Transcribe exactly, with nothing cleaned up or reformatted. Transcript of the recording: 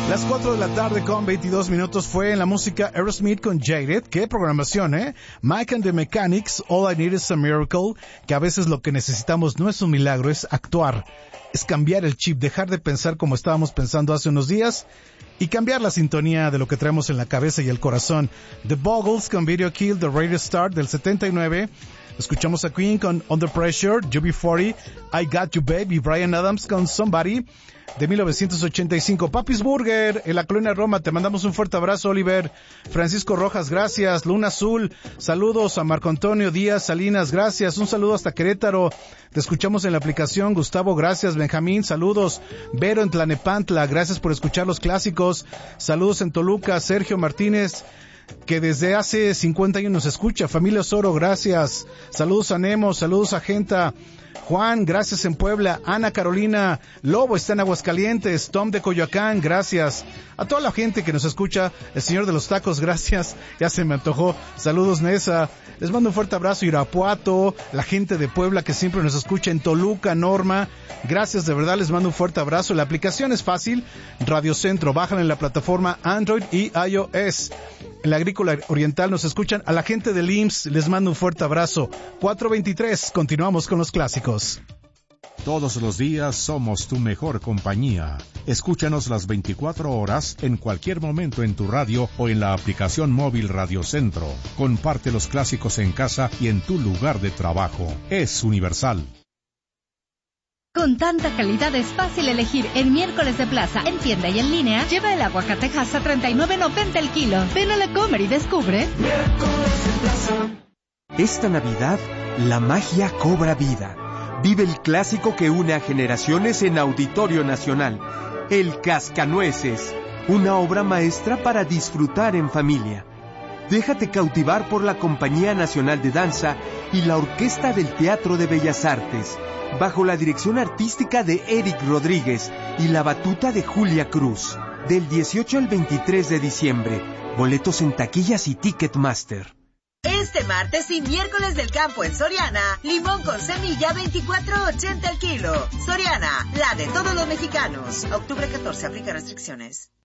Las cuatro de la tarde con veintidós minutos fue en la música Aerosmith con Jaded. Qué programación, ¿eh? Mike and the Mechanics, All I Need Is a Miracle, que a veces lo que necesitamos no es un milagro, es actuar, es cambiar el chip, dejar de pensar como estábamos pensando hace unos días y cambiar la sintonía de lo que traemos en la cabeza y el corazón. The Boggles con Video Kill, The Radio Start del setenta y nueve. Escuchamos a Queen con Under Pressure, U B cuarenta, I Got You Baby, Bryan Adams con Somebody de mil novecientos ochenta y cinco. Papis Burger en la Colonia Roma, te mandamos un fuerte abrazo, Oliver. Francisco Rojas, gracias. Luna Azul, saludos a Marco Antonio Díaz Salinas, gracias. Un saludo hasta Querétaro, te escuchamos en la aplicación. Gustavo, gracias. Benjamín, saludos. Vero en Tlanepantla, gracias por escuchar los clásicos. Saludos en Toluca. Sergio Martínez, que desde hace cincuenta años nos escucha. Familia Osoro, gracias. Saludos a Nemo, saludos a Genta. Juan, gracias en Puebla. Ana Carolina Lobo está en Aguascalientes. Tom de Coyoacán, gracias. A toda la gente que nos escucha. El señor de los tacos, gracias. Ya se me antojó. Saludos, Nesa. Les mando un fuerte abrazo. Irapuato, la gente de Puebla que siempre nos escucha. En Toluca, Norma, gracias, de verdad les mando un fuerte abrazo. La aplicación es fácil. Radio Centro, bájala en la plataforma Android y iOS. En la Agrícola Oriental nos escuchan. A la gente del I M S S les mando un fuerte abrazo. cuatro veintitrés, continuamos con los clásicos. Todos los días somos tu mejor compañía. Escúchanos las veinticuatro horas en cualquier momento en tu radio o en la aplicación móvil Radio Centro. Comparte los clásicos en casa y en tu lugar de trabajo. Es universal. Con tanta calidad es fácil elegir. En Miércoles de Plaza, en tienda y en línea, lleva el aguacatejas a treinta y nueve noventa el kilo. Ven a la Comer y descubre. Miércoles de Plaza. Esta Navidad, la magia cobra vida. Vive el clásico que une a generaciones en Auditorio Nacional. El Cascanueces. Una obra maestra para disfrutar en familia. Déjate cautivar por la Compañía Nacional de Danza y la Orquesta del Teatro de Bellas Artes, bajo la dirección artística de Eric Rodríguez y la batuta de Julia Cruz. Del dieciocho al veintitrés de diciembre. Boletos en taquillas y Ticketmaster. Este martes y miércoles del campo en Soriana, limón con semilla veinticuatro ochenta el kilo. Soriana, la de todos los mexicanos. Octubre catorce, aplica restricciones.